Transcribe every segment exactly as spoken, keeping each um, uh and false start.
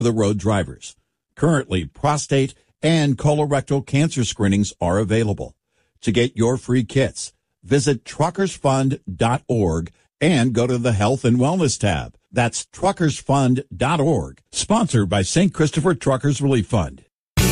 the road drivers. Currently, prostate and colorectal cancer screenings are available. To get your free kits, visit truckers fund dot org and go to the Health and Wellness tab. That's truckers fund dot org. Sponsored by Saint Christopher Truckers Relief Fund.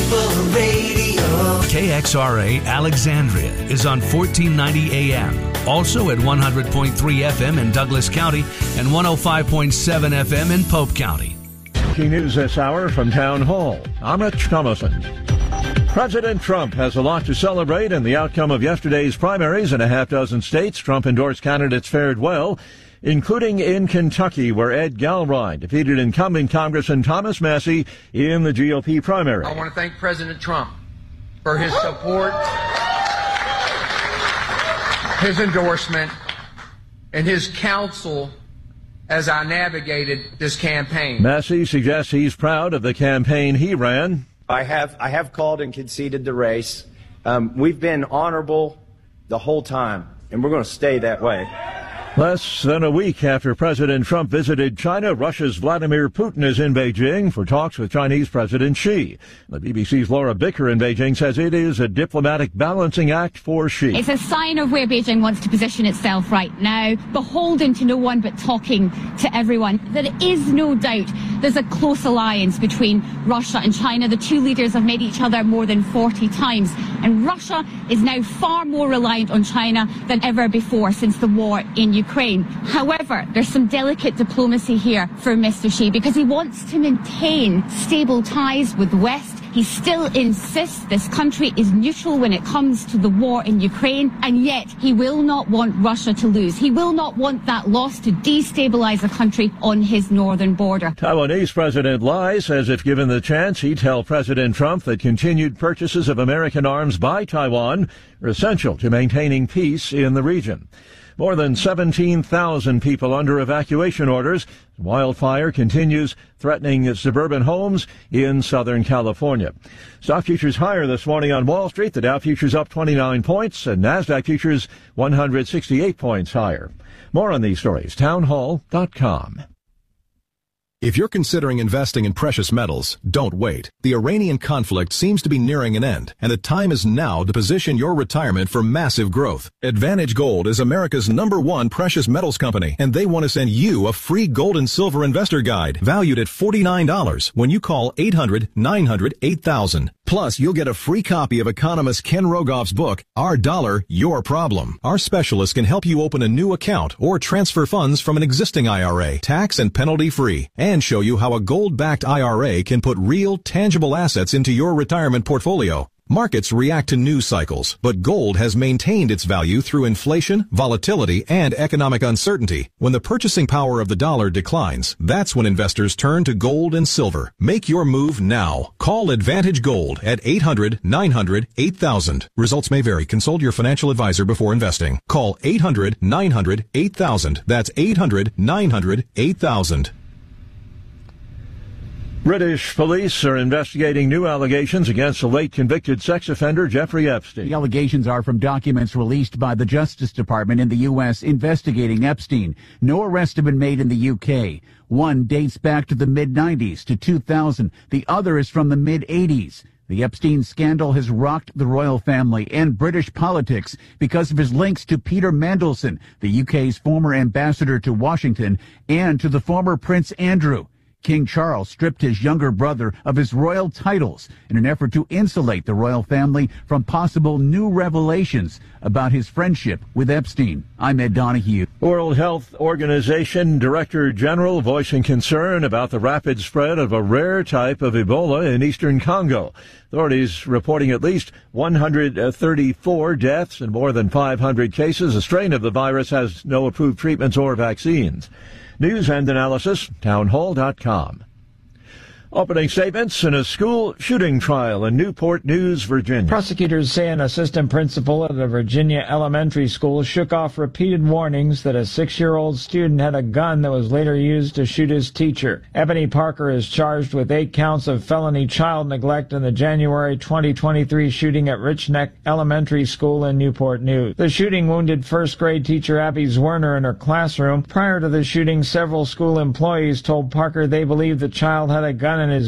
K X R A Alexandria is on fourteen ninety A M. Also at one hundred point three F M in Douglas County and one oh five point seven F M in Pope County. Breaking news this hour from Town Hall. I'm Rich Thomason. President Trump has a lot to celebrate in the outcome of yesterday's primaries in a half dozen states. Trump-endorsed candidates fared well, including in Kentucky, where Ed Galbraith defeated incumbent Congressman Thomas Massie in the G O P primary. I want to thank President Trump for his support, his endorsement, and his counsel as I navigated this campaign. Massie suggests he's proud of the campaign he ran. I have I have called and conceded the race. Um, we've been honorable the whole time, and we're going to stay that way. Less than a week after President Trump visited China, Russia's Vladimir Putin is in Beijing for talks with Chinese President Xi. The B B C's Laura Bicker in Beijing says it is a diplomatic balancing act for Xi. It's a sign of where Beijing wants to position itself right now, beholden to no one but talking to everyone. There is no doubt there's a close alliance between Russia and China. The two leaders have met each other more than forty times, and Russia is now far more reliant on China than ever before since the war in Ukraine. Ukraine. However, there's some delicate diplomacy here for Mister Xi because he wants to maintain stable ties with the West. He still insists this country is neutral when it comes to the war in Ukraine, and yet he will not want Russia to lose. He will not want that loss to destabilize a country on his northern border. Taiwanese President Lai says if given the chance, he'd tell President Trump that continued purchases of American arms by Taiwan are essential to maintaining peace in the region. More than seventeen thousand people under evacuation orders. Wildfire continues threatening suburban homes in Southern California. Stock futures higher this morning on Wall Street. The Dow futures up twenty-nine points and NASDAQ futures one hundred sixty-eight points higher. More on these stories, town hall dot com. If you're considering investing in precious metals, don't wait. The Iranian conflict seems to be nearing an end, and the time is now to position your retirement for massive growth. Advantage Gold is America's number one precious metals company, and they want to send you a free gold and silver investor guide valued at forty-nine dollars when you call eight hundred nine hundred eight thousand. Plus, you'll get a free copy of economist Ken Rogoff's book, Our Dollar, Your Problem. Our specialists can help you open a new account or transfer funds from an existing I R A, tax and penalty free, and show you how a gold-backed I R A can put real, tangible assets into your retirement portfolio. Markets react to news cycles, but gold has maintained its value through inflation, volatility, and economic uncertainty. When the purchasing power of the dollar declines, that's when investors turn to gold and silver. Make your move now. Call Advantage Gold at eight hundred nine hundred eight thousand. Results may vary. Consult your financial advisor before investing. Call eight hundred nine hundred eight thousand. That's eight hundred nine hundred eight thousand. British police are investigating new allegations against the late convicted sex offender Jeffrey Epstein. The allegations are from documents released by the Justice Department in the U S investigating Epstein. No arrests have been made in the U K. One dates back to the mid nineties to two thousand. The other is from the mid eighties. The Epstein scandal has rocked the royal family and British politics because of his links to Peter Mandelson, the U K's former ambassador to Washington, and to the former Prince Andrew. King Charles stripped his younger brother of his royal titles in an effort to insulate the royal family from possible new revelations about his friendship with Epstein. I'm Ed Donahue. World Health Organization Director General voicing concern about the rapid spread of a rare type of Ebola in eastern Congo. Authorities reporting at least one hundred thirty-four deaths and more than five hundred cases. A strain of the virus has no approved treatments or vaccines. News and analysis, town hall dot com. Opening statements in a school shooting trial in Newport News, Virginia. Prosecutors say an assistant principal at a Virginia elementary school shook off repeated warnings that a six-year-old student had a gun that was later used to shoot his teacher. Ebony Parker is charged with eight counts of felony child neglect in the January twenty twenty-three shooting at Rich Neck Elementary School in Newport News. The shooting wounded first-grade teacher Abby Zwerner in her classroom. Prior to the shooting, several school employees told Parker they believed the child had a gun gun in his